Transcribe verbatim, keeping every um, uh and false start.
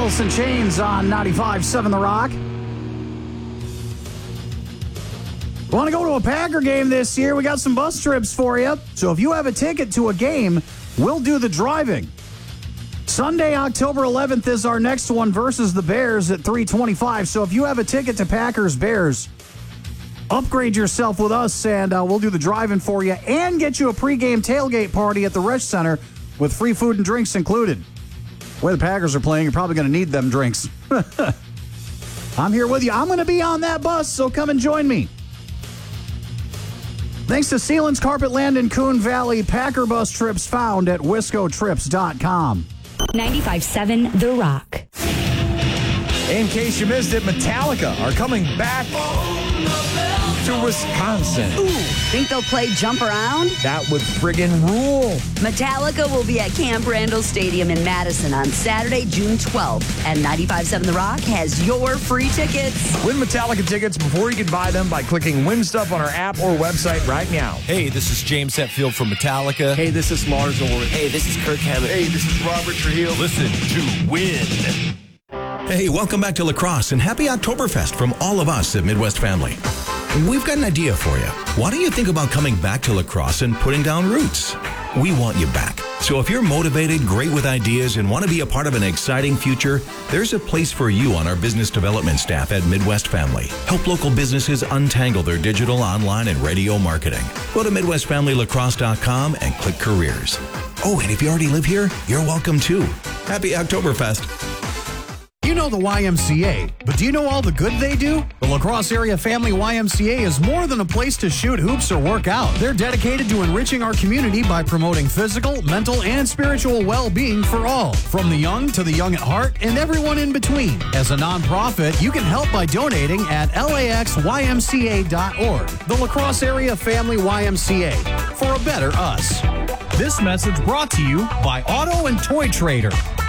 Alice in Chains on ninety-five point seven The Rock. Want to go to a Packer game this year? We got some bus trips for you. So if you have a ticket to a game, we'll do the driving. Sunday, October eleventh is our next one versus the Bears at three twenty-five. So if you have a ticket to Packers-Bears, upgrade yourself with us, and uh, we'll do the driving for you and get you a pregame tailgate party at the Resch Center with free food and drinks included. The way the Packers are playing, you're probably going to need them drinks. I'm here with you. I'm going to be on that bus, so come and join me. Thanks to Sealands Carpet Land in Coon Valley. Packer bus trips found at wisco trips dot com. ninety-five point seven The Rock. In case you missed it, Metallica are coming back to Wisconsin. Ooh, think they'll play Jump Around? That would friggin' rule. Metallica will be at Camp Randall Stadium in Madison on Saturday, June twelfth. And ninety-five point seven The Rock has your free tickets. Win Metallica tickets before you can buy them by clicking Win Stuff on our app or website right now. Hey, this is James Hetfield from Metallica. Hey, this is Lars Ulrich. Hey, this is Kirk Hammett. Hey, this is Robert Trujillo. Listen to Win. Hey, welcome back to La Crosse and happy Oktoberfest from all of us at Midwest Family. We've got an idea for you. Why don't you think about coming back to La Crosse and putting down roots? We want you back. So if you're motivated, great with ideas, and want to be a part of an exciting future, there's a place for you on our business development staff at Midwest Family. Help local businesses untangle their digital, online, and radio marketing. Go to midwest family lacrosse dot com and click careers. Oh, and if you already live here, you're welcome too. Happy Oktoberfest. You know the Y M C A, but do you know all the good they do? The La Crosse Area Family Y M C A is more than a place to shoot hoops or work out. They're dedicated to enriching our community by promoting physical, mental, and spiritual well-being for all, from the young to the young at heart and everyone in between. As a nonprofit, you can help by donating at L A X Y M C A dot org. The La Crosse Area Family Y M C A, for a better us. This message brought to you by Auto and Toy Trader.